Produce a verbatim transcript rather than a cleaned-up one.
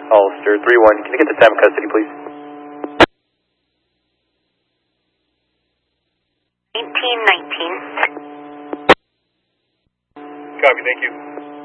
Ulster three one, can you get the time of custody, please? eighteen nineteen. Copy, thank you.